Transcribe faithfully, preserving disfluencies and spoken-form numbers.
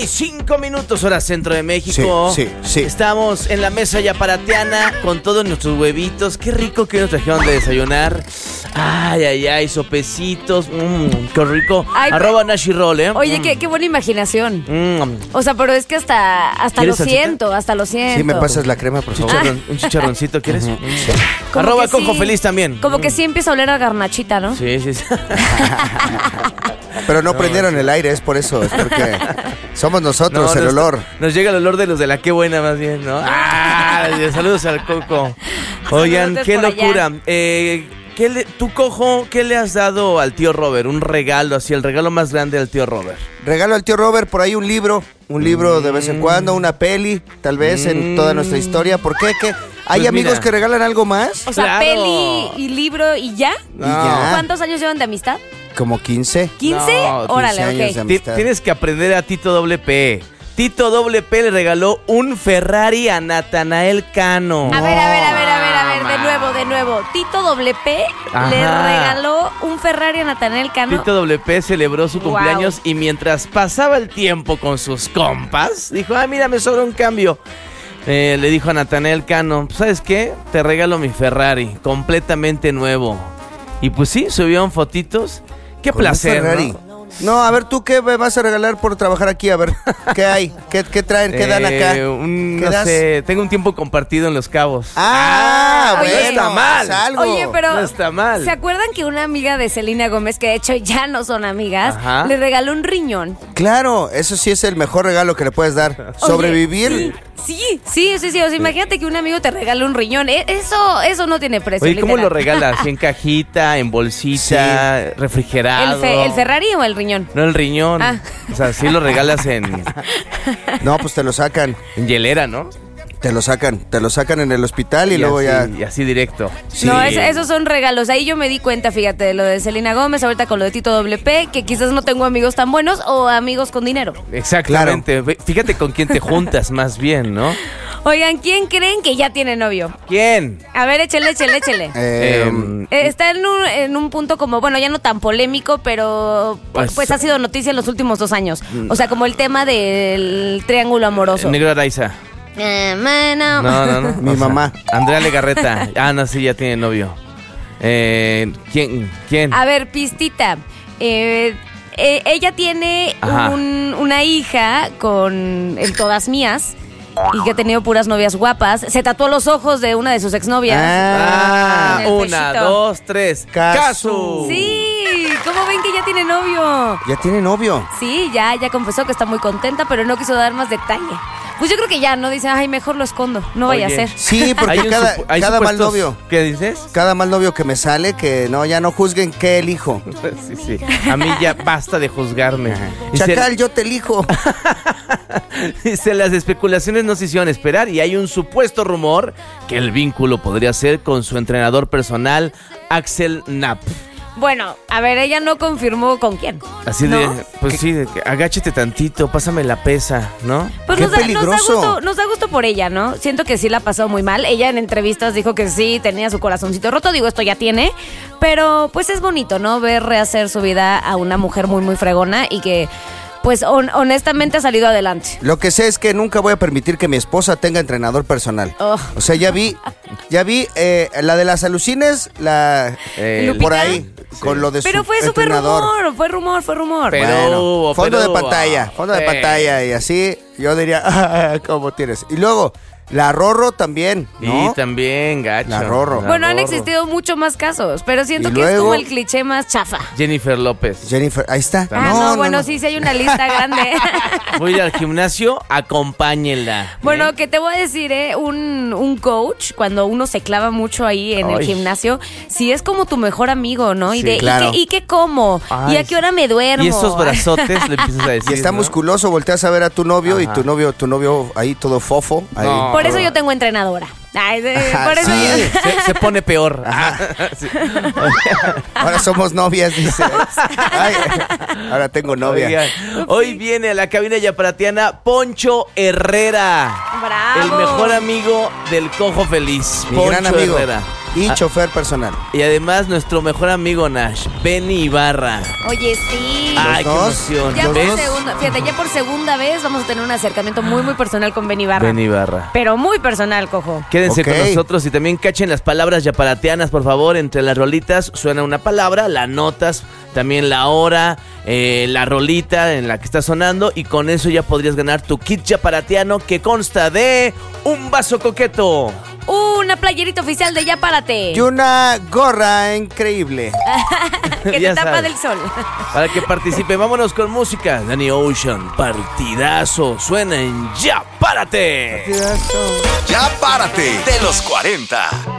y cinco minutos, hora centro de México. Sí, sí, sí. Estamos en la mesa yaparatiana con todos nuestros huevitos. Qué rico que nos trajeron de desayunar. Ay, ay, ay, sopecitos. Mmm, qué rico. Ay, Arroba Nashi Roll, ¿eh? Oye, mm. qué, qué buena imaginación. Mm. O sea, pero es que hasta, hasta lo ¿Quieres siento, salsita? hasta lo siento. Sí, me pasas la crema, por favor. Chicharrón, un chicharroncito, ¿quieres? Uh-huh. Mm. Como Arroba que Cojo sí, Feliz también. Como que Mm. sí empieza a oler a garnachita, ¿no? Sí, sí, sí. Pero no prendieron el aire, es por eso, es porque somos nosotros No, el nos- olor. Nos llega el olor de los de la qué buena, más bien, ¿no? Ah, saludos al Coco. Oigan, Saludos qué por allá. locura. Eh, ¿qué le, tú, Cojo, qué le has dado al tío Robert? Un regalo, así, el regalo más grande al tío Robert. Regalo al tío Robert por ahí un libro, un libro de vez en cuando, una peli, tal vez en toda nuestra historia. ¿Por qué? ¿Qué? ¿Hay Pues amigos mira. que regalan algo más? O sea, Claro. peli y libro y ya. No. Y ya. ¿Cuántos años llevan de amistad? Como quince. ¿quince? No, Órale, quince años ok. de Ti- amistad. Tienes que aprender a Tito Doble P. Tito Doble P le regaló un Ferrari a Natanael Cano. A ver, a ver, a ver, a ver, a ver, de Mamá. nuevo, de nuevo. Tito Doble P Ajá. le regaló un Ferrari a Natanael Cano. Tito Doble P celebró su Wow. cumpleaños y mientras pasaba el tiempo con sus compas, dijo, ah, mira, me sobra un cambio. Eh, le dijo a Natanael Cano, ¿sabes qué? Te regalo mi Ferrari, completamente nuevo. Y pues sí, subieron fotitos. Qué Con un placer, Ferrari. ¿no? No, a ver, ¿tú qué me vas a regalar por trabajar aquí? A ver, ¿qué hay? ¿Qué, qué traen? ¿Qué dan acá? Eh, un, ¿Qué no das? sé, tengo un tiempo compartido en Los Cabos. Ah, Oye, bueno, no está mal. es algo. Oye, pero No está mal. ¿se acuerdan que una amiga de Selena Gómez, que de hecho ya no son amigas, Ajá. le regaló un riñón? Claro, eso sí es el mejor regalo que le puedes dar. Oye, Sobrevivir. Sí, sí, sí, sí. O sea, imagínate que un amigo te regale un riñón. Eh, Eso, eso no tiene precio. Oye, ¿cómo lo literal. regalas? ¿En cajita, en bolsita, refrigerado? ¿El, fe- ¿El Ferrari o el riñón? No, el riñón. Ah. O sea, sí lo regalas en, No, pues te lo sacan. en hielera, ¿no? Te lo sacan. Te lo sacan en el hospital y, luego así, ya. Y así directo. Sí. No, es- esos son regalos. Ahí yo me di cuenta, fíjate, de lo de Selena Gómez, ahorita con lo de Tito Doble P, que quizás no tengo amigos tan buenos o amigos con dinero. Exactamente. Ve- Fíjate con quién te juntas más bien, ¿no? Oigan, ¿quién creen que ya tiene novio? ¿Quién? A ver, échele, échele, échele. Eh, Em, Eh, Está en un, en un punto como, bueno, ya no tan polémico, pero pues, Pues- pues ha sido noticia en los últimos dos años. O sea, como el tema del triángulo amoroso. Negro Araiza. Eh, bueno. No, no, no. Mi O sea, mamá. Andrea Legarreta. Ah, no, sí, ya tiene novio. Eh, ¿Quién? ¿Quién? A ver, pistita. Eh, eh, ella tiene Ajá. un- una hija con el Todas Mías y que ha tenido puras novias guapas. Se tatuó los ojos de una de sus exnovias. Ah, En el una, pechito. dos, tres. Casu. Casu. Sí, ¿cómo ven que ya tiene novio? Ya tiene novio. Sí, ya, ya confesó que está muy contenta, pero no quiso dar más detalle. Pues yo creo que ya, ¿no? Dice, ay, mejor lo escondo, no vaya Oye. a ser. Sí, porque Hay un cada, supu- hay cada mal supuestos- novio. ¿Qué dices? Cada mal novio que me sale, que no, ya no juzguen que elijo. Sí, sí. A mí ya basta de juzgarme. Dice, Chacal, yo te elijo. dice, las especulaciones no se hicieron esperar y hay un supuesto rumor que el vínculo podría ser con su entrenador personal, Axel Knapp. Bueno, a ver, ella no confirmó con quién. Así de, ¿No? pues sí, de que agáchate tantito, pásame la pesa, ¿no? Pues ¡Qué nos da, nos, da peligroso! gusto, nos da gusto por ella, ¿no? Siento que sí la ha pasado muy mal. Ella en entrevistas dijo que sí, tenía su corazoncito roto. Digo, esto ya tiene. Pero pues es bonito, ¿no? Ver rehacer su vida a una mujer muy, muy fregona y que, pues hon- honestamente ha salido adelante. Lo que sé es que nunca voy a permitir que mi esposa tenga entrenador personal. Oh. O sea, ya vi, ya vi eh, la de las alucines, la Eh, Lupita. por ahí, con lo de Pero su fue súper entrenador. rumor, fue rumor, fue rumor. Pero Bueno, hubo, fondo pero de hubo. pantalla, fondo de Sí. pantalla y así yo diría, ah, ¿cómo tienes? Y luego, la Rorro también, ¿no? Y también, gacho. La Rorro. Bueno, han Rorro. existido mucho más casos, pero siento Y que es luego- como el cliché más chafa. Jennifer López. Jennifer, ahí está. Ah, no, bueno, sí, sí hay una lista grande. Voy a ir al gimnasio, acompáñenla. Bueno, ¿eh? que te voy a decir, ¿eh? Un, un coach, cuando uno se clava mucho ahí en el Ay. gimnasio, sí es como tu mejor amigo, ¿no? Y, Sí, de, claro. ¿y, qué, ¿Y qué como? Ay, ¿Y a qué hora me duermo? Y esos brazotes le empiezas a decir. Y está ¿no? musculoso, volteas a ver a tu novio y Ajá. tu novio, tu novio ahí todo fofo. Ahí. No. Por eso yo tengo entrenadora. Ay, de- Ajá, por eso sí. yo... Se, se pone peor. Sí. Ahora somos novias, dice. Ay, ahora tengo novia. Oigan, hoy viene a la cabina yaparatiana Poncho Herrera. ¡Bravo! El mejor amigo del Cojo Feliz. Mi Poncho gran amigo. Herrera. y Ah. chofer personal. Y además nuestro mejor amigo Nash, Benny Ibarra. Oye, sí. Ay, qué dos. emoción. Ya los por ¿Ves? dos. segunda, fíjate, ya por segunda vez vamos a tener un acercamiento muy, muy personal con Benny Barra. Benny Ibarra. Pero muy personal, cojo. Quédense Ok. con nosotros y también cachen las palabras yaparateanas, por favor. Entre las rolitas suena una palabra, la notas, también la hora, eh, la rolita en la que está sonando. Y con eso ya podrías ganar tu kit yaparateano que consta de un vaso coqueto. Una playerita oficial de Ya Párate. Y una gorra increíble. que te Ya tapa sabes. del sol. Para que participe, vámonos con música. Danny Ocean, partidazo. Suena en Ya Párate. Ya párate de los cuarenta.